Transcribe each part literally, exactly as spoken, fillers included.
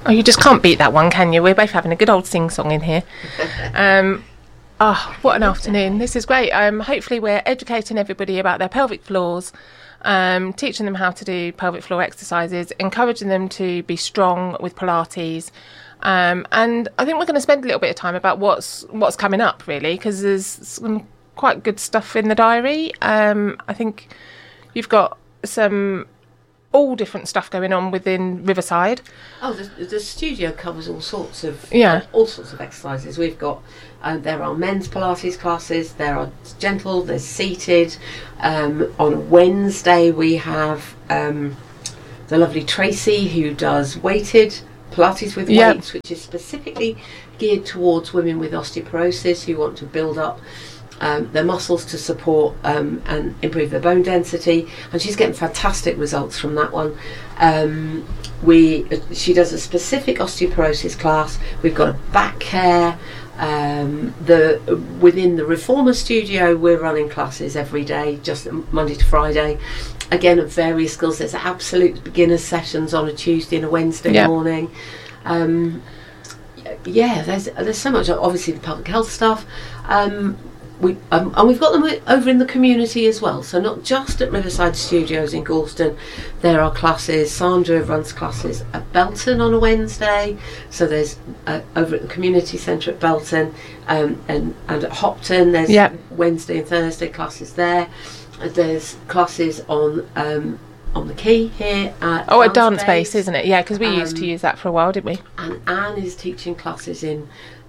Oh, you just can't beat that one, can you? We're both having a good old sing-song in here. Um, oh, what an afternoon. This is great. Um, hopefully we're educating everybody about their pelvic floors, um, teaching them how to do pelvic floor exercises, encouraging them to be strong with Pilates. Um, and I think we're going to spend a little bit of time about what's what's coming up, really, because there's some quite good stuff in the diary. Um, I think you've got some... all different stuff going on within Riverside. Oh, the, the studio covers all sorts of yeah, all sorts of exercises. We've got uh, there are men's Pilates classes. There are gentle. There's seated. Um, on Wednesday we have um, the lovely Tracy who does weighted Pilates with yep. weights, which is specifically geared towards women with osteoporosis who want to build up Um, their muscles to support um, and improve their bone density, and she's getting fantastic results from that one. Um, we she does a specific osteoporosis class. We've got a back care. Um, the within the Reformer studio, we're running classes every day, just Monday to Friday. Again, of various skills. There's absolute beginner sessions on a Tuesday and a Wednesday yeah. morning. Um, yeah, there's there's so much. Obviously, the public health stuff. Um, We, um, and we've got them over in the community as well, so not just at Riverside Studios in Galston. There are classes. Sandra runs classes at Belton on a Wednesday, so there's uh, over at the community centre at Belton, um, and, and at Hopton there's yep. Wednesday and Thursday classes there. There's classes on um, on the quay here at oh at Dance Dance Base, isn't it? Yeah, because we um, used to use that for a while, didn't we? And Anne is teaching classes in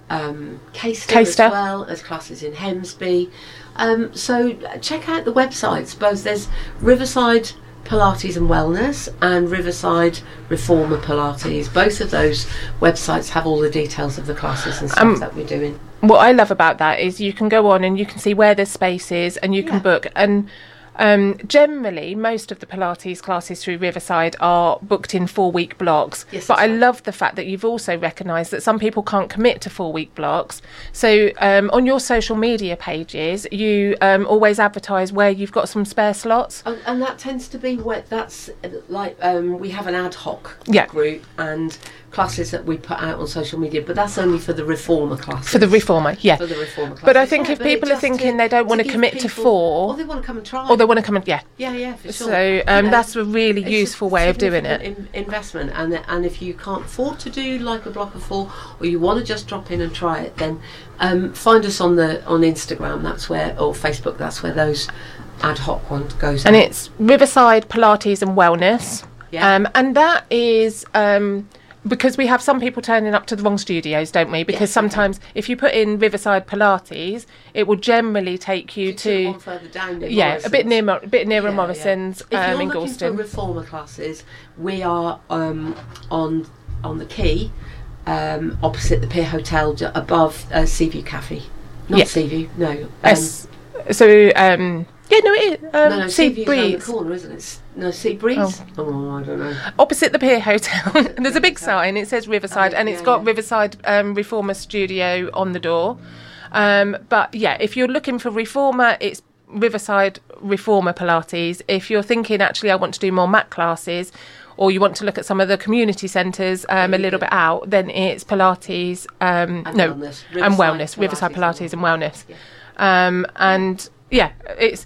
Um, Caister, Caister as well as classes in Hemsby. Um, so check out the websites. Both there's Riverside Pilates and Wellness and Riverside Reformer Pilates. Both of those websites have all the details of the classes and stuff um, that we're doing. What I love about that is you can go on and you can see where there's spaces and you can yeah. book. And Um, generally, most of the Pilates classes through Riverside are booked in four-week blocks. Yes, but I right. love the fact that you've also recognised that some people can't commit to four-week blocks. So um, on your social media pages, you um, always advertise where you've got some spare slots. And, and that tends to be where that's like um, we have an ad hoc yeah. group and classes that we put out on social media, but that's only for the Reformer classes. For the Reformer, yeah. For the Reformer classes. But I think yeah, if people are thinking to, they don't want to commit people, to four... Or they want to come and try. Or they want to come and, yeah. Yeah, yeah, for sure. So um, you know, that's a really useful way of doing it. In, investment. And, and if you can't afford to do like a block of four, or you want to just drop in and try it, then um, find us on the on Instagram, that's where, or Facebook, that's where those ad hoc ones goes. And out. it's Riverside Pilates and Wellness. Yeah. Um, and that is... Um, because we have some people turning up to the wrong studios, don't we? Because yes, sometimes okay. if you put in Riverside Pilates, it will generally take you to, one further down near yeah, Morrison's. a bit near, a bit nearer yeah, Morrison's yeah. If um, you're in looking Galston. for Reformer classes, we are um, on on the quay, um, opposite the Pier Hotel, j- above uh, Seaview Cafe. Not yeah. Seaview, no. Um, S- so um, yeah, no, it is. Um, no, no, Sea Seaview's around the Breeze. corner, isn't it? No, Sea Breeze? Oh. oh, I don't know. Opposite the Pier Hotel. And there's a big sign, it says Riverside, oh, and yeah, it's got yeah. Riverside um, Reformer Studio on the door. Um, but yeah, if you're looking for Reformer, it's Riverside Reformer Pilates. If you're thinking, actually, I want to do more mat classes, or you want to look at some of the community centres um, a little bit out, then it's Pilates, um, and no, wellness. and Wellness, Riverside Pilates and Wellness. Yeah. Um, and yeah, it's...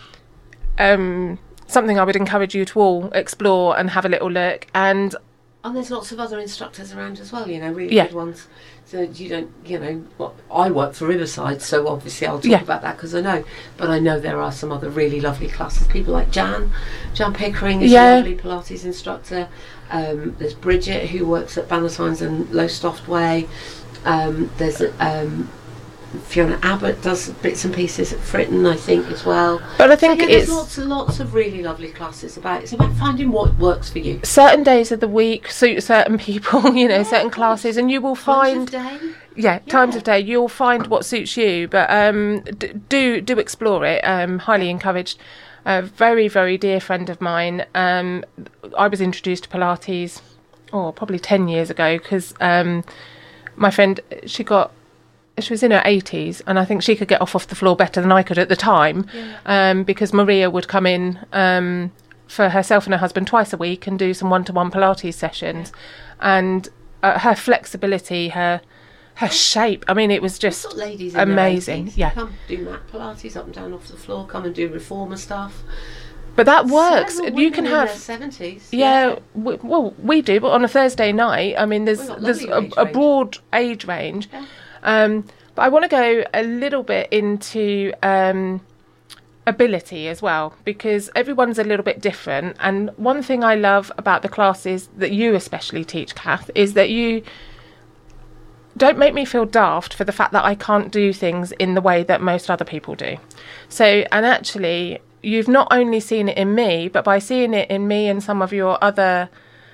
Um, something I would encourage you to all explore and have a little look. And and there's lots of other instructors around as well, you know, really yeah. good ones. So you don't, you know, well, I work for Riverside, so obviously I'll talk yeah. about that because I know. But I know there are some other really lovely classes. People like Jan, Jan Pickering is yeah. a lovely Pilates instructor. Um, there's Bridget who works at Bannatynes and Lowestoft Way. Um, there's um, Fiona Abbott does bits and pieces at Fritton, I think, as well. But I think so, yeah, it's there's lots and lots of really lovely classes about. It's about finding what works for you. Certain days of the week suit certain people, you know, yeah, certain classes, and you will find times of day. Yeah, yeah, times of day. You'll find what suits you. But um, d- do do explore it. Um, highly encouraged. A very very dear friend of mine. Um, I was introduced to Pilates, oh, probably ten years ago, because um, my friend she got. She was in her eighties, and I think she could get off off the floor better than I could at the time, yeah. um, because Maria would come in um, for herself and her husband twice a week and do some one-to-one Pilates sessions, yeah. and uh, her flexibility, her her shape. I mean, it was just Got ladies in amazing. their eighties. Yeah, Come do mat Pilates up and down off the floor. Come and do reformer stuff. but that works. Several You women can in have their seventies. yeah. W- well, we do, but on a Thursday night, I mean, there's We've got there's lovely a, age a range. broad age range. Yeah. Um, but I want to go a little bit into um, ability as well, because everyone's a little bit different. And one thing I love about the classes that you especially teach, Kath, is that you don't make me feel daft for the fact that I can't do things in the way that most other people do. So, and actually, you've not only seen it in me, but by seeing it in me and some of your other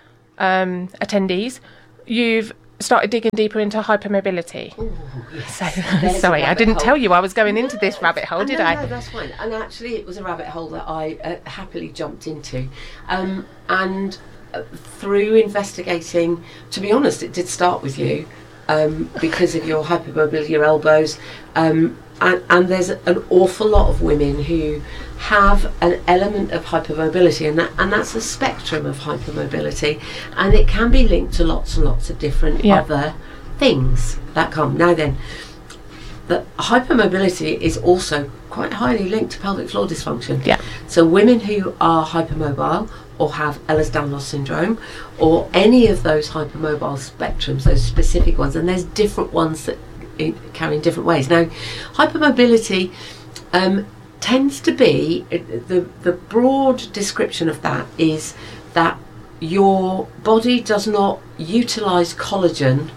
um, attendees, you've started digging deeper into hypermobility. Ooh, yes. So, There's a sorry, I rabbit didn't hole. tell you I was going into No, this rabbit hole, uh, did no, I? No, that's fine. And actually, it was a rabbit hole that I uh, happily jumped into. Um, and uh, through investigating, to be honest, it did start with you um, because of your hypermobility, your elbows. Um, and, and there's an awful lot of women who have an element of hypermobility, and that and that's a spectrum of hypermobility, and it can be linked to lots and lots of different Yeah. other things that come. Now then, the hypermobility is also quite highly linked to pelvic floor dysfunction. Yeah. So women who are hypermobile or have Ehlers-Danlos syndrome or any of those hypermobile spectrums, those specific ones, and there's different ones that i- carry in different ways. Now, hypermobility um, tends to be, it- the, the broad description of that is that your body does not utilise collagen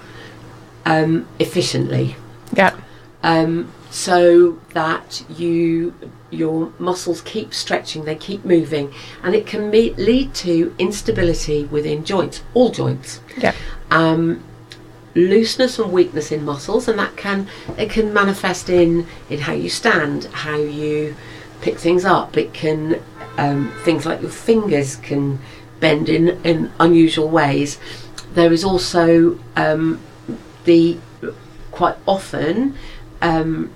um, efficiently. Yeah. Um, so that you your muscles keep stretching, they keep moving, and it can me- lead to instability within joints, all joints. Yeah. Um, looseness and weakness in muscles, and that can it can manifest in in how you stand, how you pick things up. It can um, things like your fingers can bend in in unusual ways. There is also um, the quite often um,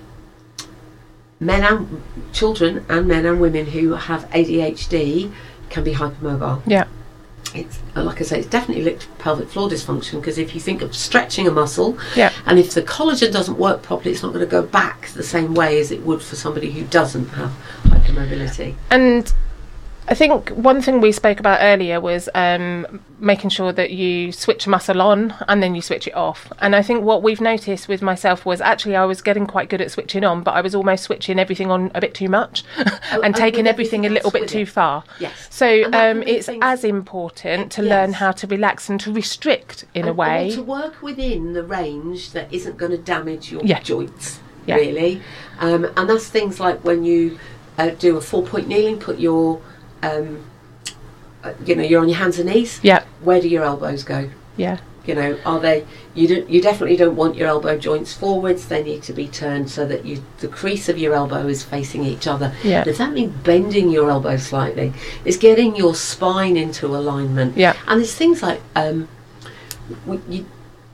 men and children and men and women who have A D H D can be hypermobile. Yeah. It's like I say, it's definitely linked to pelvic floor dysfunction, because if you think of stretching a muscle, Yeah. and if the collagen doesn't work properly, it's not going to go back the same way as it would for somebody who doesn't have hypermobility. And I think one thing we spoke about earlier was um, making sure that you switch a muscle on and then you switch it off. And I think what we've noticed with myself was actually I was getting quite good at switching on, but I was almost switching everything on a bit too much and and taking with everything a everything little else bit with too it. far. Yes. So And that um, can be it's things- as important to learn Yes. how to relax and to restrict in and, a way. and to work within the range that isn't going to damage your Yeah. joints, Yeah. really. Um, and that's things like when you uh, do a four-point kneeling, put your, um, uh, you know, you're on your hands and knees. Yeah. Where do your elbows go? Yeah. You know, are they? You don't. You definitely don't want your elbow joints forwards. They need to be turned so that you, the crease of your elbow is facing each other. Yeah. And if that means bending your elbow slightly, it's getting your spine into alignment. Yeah. And there's things like um, we, you,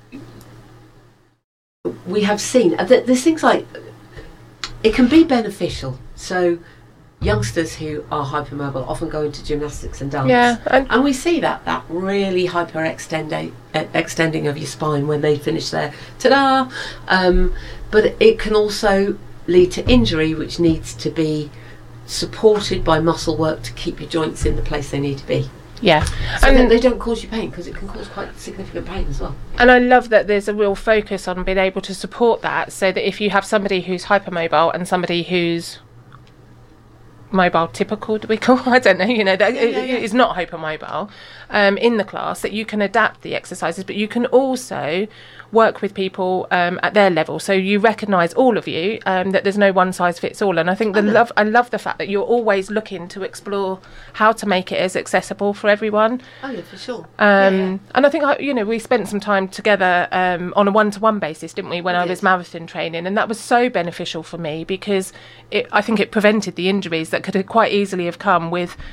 we have seen. uh, th- There's things like it can be beneficial. So youngsters who are hypermobile often go into gymnastics and dance. Yeah. And And we see that that really hyper-extending uh, extending of your spine when they finish their ta-da. Um, but it can also lead to injury, which needs to be supported by muscle work to keep your joints in the place they need to be. yeah. So and that they don't cause you pain, because it can cause quite significant pain as well. And I love that there's a real focus on being able to support that, so that if you have somebody who's hypermobile and somebody who's mobile typical, do we call I don't know, you know, that Yeah, yeah, yeah. is not hypermobile, um, in the class, that you can adapt the exercises, but you can also work with people um, at their level. So you recognise all of you, um, that there's no one size fits all. And I think the I know. love I love the fact that you're always looking to explore how to make it as accessible for everyone. Oh yeah, for sure. Um, Yeah, yeah. And I think, I- you know, we spent some time together um, on a one-to-one basis, didn't we, when We I did. was marathon training, and that was so beneficial for me because it, I think it prevented the injuries that could have quite easily have come with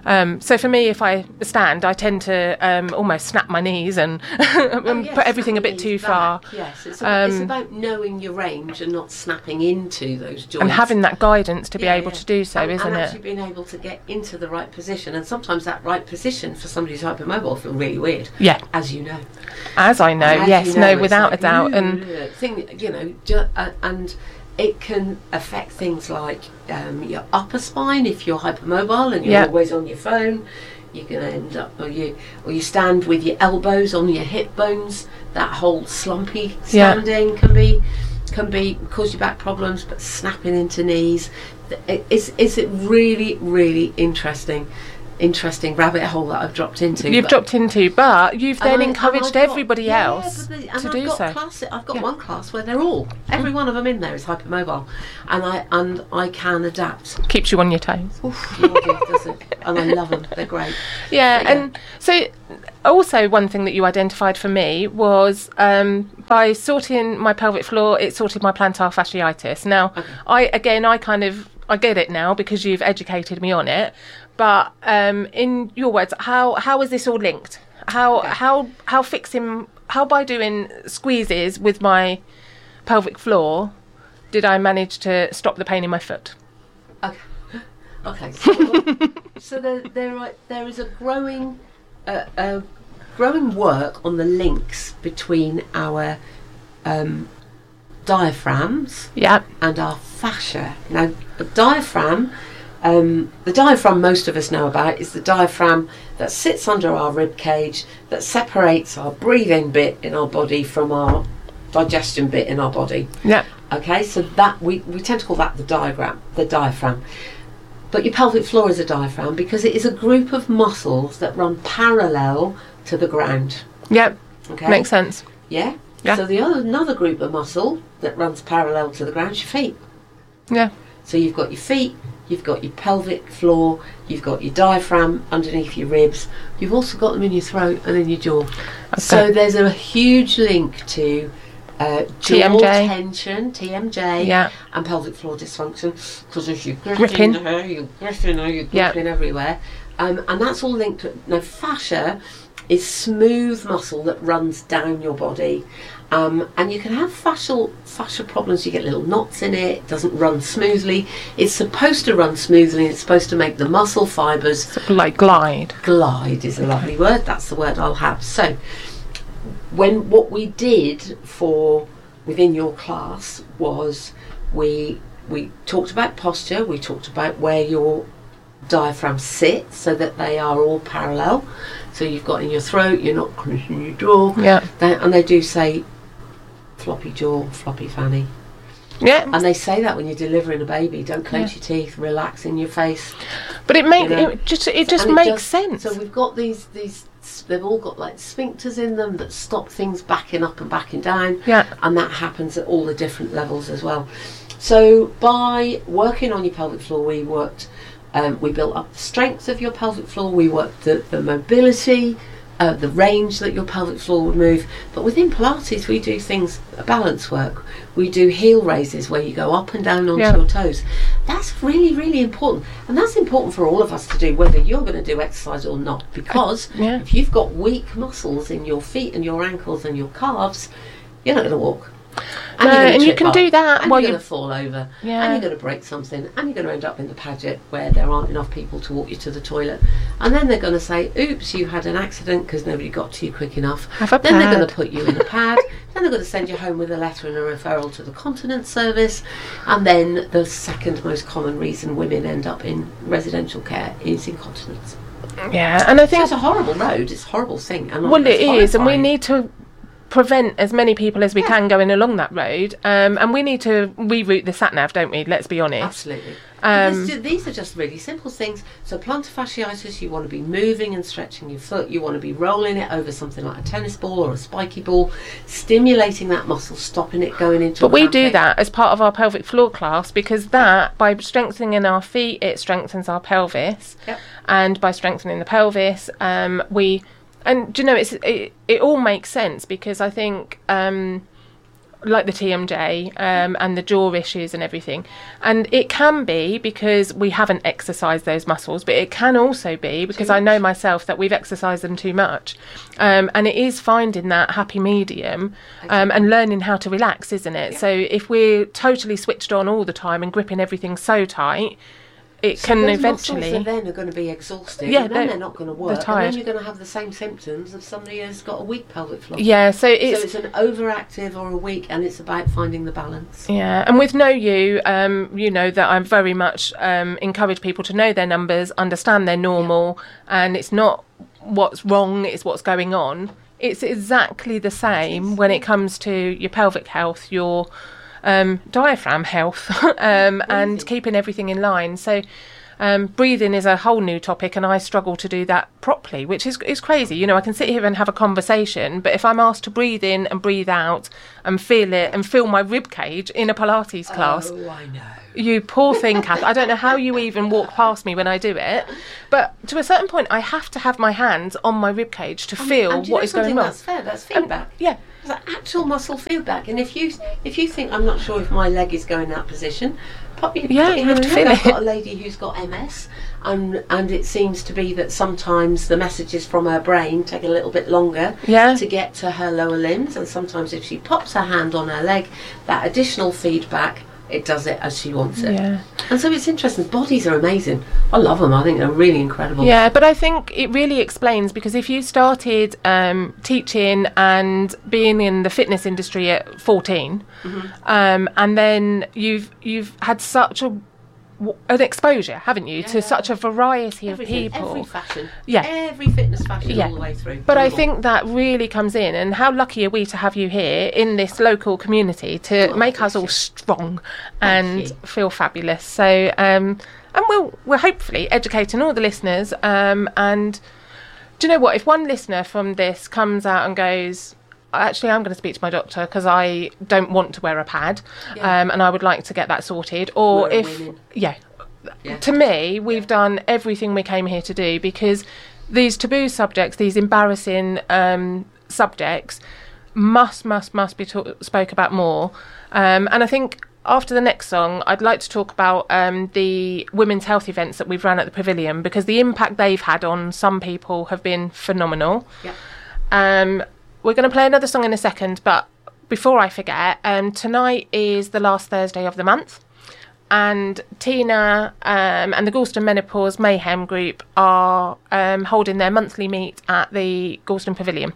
Um, so for me, if I stand, I tend to um, almost snap my knees and, and Oh, yes, put everything a bit snapping too knees far. back. Yes, it's about, it's Um, about knowing your range and not snapping into those joints. And having that guidance to be Yeah, able yeah. to do so, and, isn't and it? actually being able to get into the right position. And sometimes that right position for somebody who's hypermobile feel really weird. Yeah. As you know. As I know, As yes, you know, no, it's without like, a doubt. "Ooh, And uh, thing, you know, ju- uh, and it can affect things like um, your upper spine if you're hypermobile and you're Yeah. always on your phone. You're going to end up, or you, or you stand with your elbows on your hip bones. That whole slumpy Yeah. standing can be can be cause you back problems. But snapping into knees, it, is is it really really interesting? Interesting rabbit hole that I've dropped into. you've but- dropped into, but you've then and I- and encouraged I've got- everybody yeah, else but the- and to I've do got so. Class, I've got Yeah. one class where they're all, every one of them in there is hypermobile, and I and I can adapt. Keeps you on your toes. Oof, Lordy, does it? And I love them. They're great. Yeah, But yeah. and so also one thing that you identified for me was um, by sorting my pelvic floor, it sorted my plantar fasciitis. Now, Okay. I again, I kind of I get it now because you've educated me on it. But um, in your words, how how is this all linked? How Okay. how how fixing how by doing squeezes with my pelvic floor did I manage to stop the pain in my foot? Okay. Okay. So, so there there are, there is a growing uh, uh, growing work on the links between our um, diaphragms Yeah, and our fascia. Now, the diaphragm, um, the diaphragm most of us know about is the diaphragm that sits under our rib cage that separates our breathing bit in our body from our digestion bit in our body. yeah, Okay, so that we, we tend to call that the diagram, the diaphragm. But your pelvic floor is a diaphragm because it is a group of muscles that run parallel to the ground. yeah. Okay, Makes sense. yeah. Yeah. So the other another group of muscle that runs parallel to the ground is your feet. Yeah, So you've got your feet, you've got your pelvic floor, you've got your diaphragm underneath your ribs, you've also got them in your throat and in your jaw. Okay. So there's a huge link to uh, jaw T M J. tension, T M J, Yeah. and pelvic floor dysfunction. Because if you're Gripping. gripping there, you're gripping there, you're Yeah. gripping everywhere. Um, and that's all linked to it. Now, fascia is smooth muscle that runs down your body. Um, and you can have fascial fascia problems. You get little knots in it. It doesn't run smoothly. It's supposed to run smoothly. It's supposed to make the muscle fibres sort of like glide. glide. Is a lovely word. That's the word I'll have. So, when what we did for within your class was we we talked about posture. We talked about where your diaphragm sits so that they are all parallel. So you've got in your throat. You're not clenching your jaw. Yeah, They, and they do say floppy jaw, floppy fanny. yeah. And they say that when you're delivering a baby, don't clench Yeah. your teeth, relax in your face. But it makes You know, it just it just And it makes does- sense. So we've got these these they've all got like sphincters in them that stop things backing up and backing down. Yeah. And that happens at all the different levels as well. So by working on your pelvic floor, we worked um, we built up the strength of your pelvic floor, we worked the, the mobility, uh, the range that your pelvic floor would move. But within Pilates, we do things, balance work. We do heel raises where you go up and down onto Yeah. your toes. That's really, really important. And that's important for all of us to do, whether you're going to do exercise or not. Because Yeah. if you've got weak muscles in your feet and your ankles and your calves, you're not going to walk. No, you're gonna and you trip can up, do that and while you're you- going to fall over, Yeah. and you're going to break something, and you're going to end up in the Paget where there aren't enough people to walk you to the toilet, and then they're going to say, "Oops, you had an accident because nobody got to you quick enough." Have a then they're going pad. to put you in a pad. Then they're going to send you home with a letter and a referral to the continence service, and then the second most common reason women end up in residential care is incontinence. Yeah, and I So think it's a horrible road. It's a horrible thing. And well, it it's is, and we horrifying. need to prevent as many people as we can going along that road. Um, and we need to reroute the sat nav, don't we? Let's be honest. Absolutely. Um, Because these are just really simple things. So plantar fasciitis, you want to be moving and stretching your foot. You want to be rolling it over something like a tennis ball or a spiky ball, stimulating that muscle, stopping it going into But a we do cramping. that as part of our pelvic floor class because that, by strengthening our feet, it strengthens our pelvis. Yep. And by strengthening the pelvis, um, we... And, do you know, it's, it, it all makes sense because I think... Um, like the T M J um, and the jaw issues and everything. And it can be because we haven't exercised those muscles, but it can also be because I know myself that we've exercised them too much. Um, and it is finding that happy medium um, and learning how to relax, isn't it? Yeah. So if we're totally switched on all the time and gripping everything so tight, it so can those eventually. muscles then are going to be exhausted. Yeah, and then they're not going to work. They're tired. And then you're going to have the same symptoms of somebody who's got a weak pelvic floor. Yeah, so it's so it's an overactive or a weak, and it's about finding the balance. Yeah, and with Know You, um, you know that I very much um, encourage people to know their numbers, understand they're normal, yeah. and it's not what's wrong; it's what's going on. It's exactly the same when it comes to your pelvic health, your Um, diaphragm health um, and keeping everything in line. So um, breathing is a whole new topic, and I struggle to do that properly, which is is crazy. You know, I can sit here and have a conversation, but if I'm asked to breathe in and breathe out and feel it and feel my rib cage in a Pilates class, oh, I know. You poor thing, Kath. I don't know how you even walk past me when I do it, but to a certain point, I have to have my hands on my rib cage to feel and, and what is going on. That's fair. That's feedback. Um, yeah. It's actual muscle feedback, and if you if you think I'm not sure if my leg is going that position, pop your, yeah, pop you have to feel I've it. got a lady who's got M S, and and it seems to be that sometimes the messages from her brain take a little bit longer yeah. to get to her lower limbs, and sometimes if she pops her hand on her leg, that additional feedback, it does it as she wants it. Yeah. And so it's interesting. Bodies are amazing. I love them. I think they're really incredible. Yeah, but I think it really explains, because if you started um, teaching and being in the fitness industry at fourteen, mm-hmm. um, and then you've you've had such a an exposure, haven't you, yeah. to such a variety Everything, of people. Every fashion. Yeah. Every fitness fashion yeah. all the way through. But I think that really comes in, and how lucky are we to have you here in this local community to oh, make us all strong and feel fabulous. So, um, and we'll, we're hopefully educating all the listeners. Um, and do you know what? If one listener from this comes out and goes, actually, I'm going to speak to my doctor because I don't want to wear a pad, yeah. um, and I would like to get that sorted. Or We're if, yeah, yeah, to me, we've yeah. done everything we came here to do, because these taboo subjects, these embarrassing um, subjects, must, must, must be ta- spoke about more. Um, and I think after the next song, I'd like to talk about um, the women's health events that we've run at the Pavilion, because the impact they've had on some people have been phenomenal. Yeah. Um, We're going to play another song in a second, but before I forget, um, tonight is the last Thursday of the month, and Tina um, and the Gorleston Menopause Mayhem Group are um, holding their monthly meet at the Gorleston Pavilion.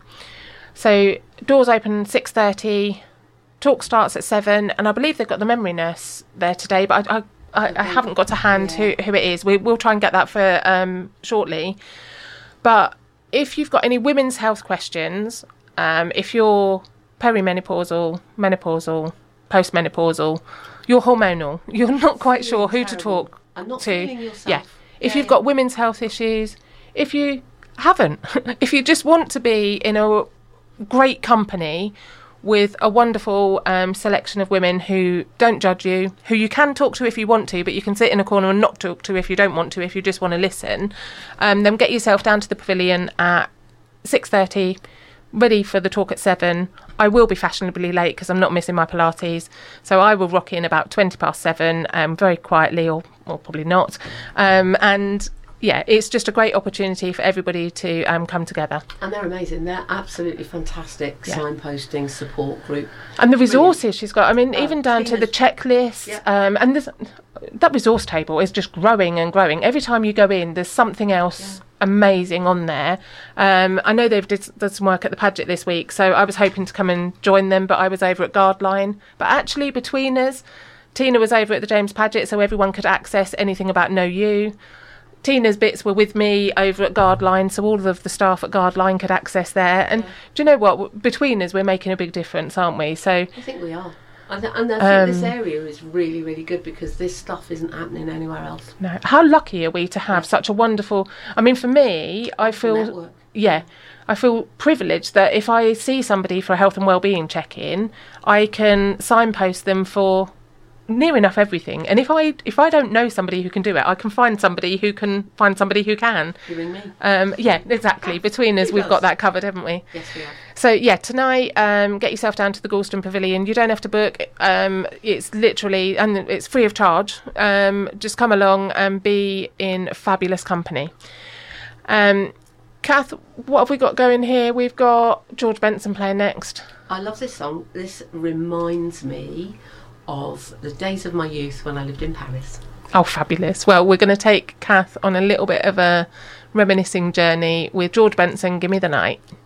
So doors open six thirty, talk starts at seven, and I believe they've got the memory nurse there today, but I, I, I, I haven't got to hand yeah. who, who it is. We, we'll try and get that for um, shortly. But if you've got any women's health questions, Um, if you're perimenopausal, menopausal, postmenopausal, you're hormonal, you're not quite sure who terrible. to talk I'm not to. feeling yourself. Yeah. If yeah, you've yeah. got women's health issues, if you haven't, if you just want to be in a great company with a wonderful um, selection of women who don't judge you, who you can talk to if you want to, but you can sit in a corner and not talk to if you don't want to, if you just want to listen, um, then get yourself down to the Pavilion at six thirty, ready for the talk at seven. I will be fashionably late because I'm not missing my Pilates, so I will rock in about twenty past seven, um, very quietly, or, or probably not. Um, and yeah, it's just a great opportunity for everybody to um, come together. And they're amazing. They're absolutely fantastic yeah. signposting support group. And the resources Brilliant. she's got, I mean, uh, even down to the checklist. Yeah. Um, and there's, that resource table is just growing and growing. Every time you go in, there's something else yeah. amazing on there. Um, I know they've did, did some work at the Paget this week, so I was hoping to come and join them, but I was over at Guardline. But actually, between us, Tina was over at the James Paget, so everyone could access anything about Know You. Tina's bits were with me over at Guardline, so all of the staff at Guardline could access there. And yeah. do you know what? Between us, we're making a big difference, aren't we? So I think we are. I th- and I think um, this area is really, really good because this stuff isn't happening anywhere else. No. How lucky are we to have yeah. such a wonderful... I mean, for me, I feel... Network. Yeah. I feel privileged that if I see somebody for a health and wellbeing check-in, I can signpost them for near enough everything. And if I if I don't know somebody who can do it, I can find somebody who can find somebody who can. You ring me. Um, yeah, exactly. Between us, Who we've does? got that covered, haven't we? Yes, we have. So yeah, tonight, um, get yourself down to the Galston Pavilion. You don't have to book. Um, it's literally, and it's free of charge. Um, just come along and be in fabulous company. Um, Kath, what have we got going here? We've got George Benson playing next. I love this song. This reminds me of the days of my youth when I lived in Paris. Oh, fabulous. Well, we're going to take Kath on a little bit of a reminiscing journey with George Benson, Give Me the Night.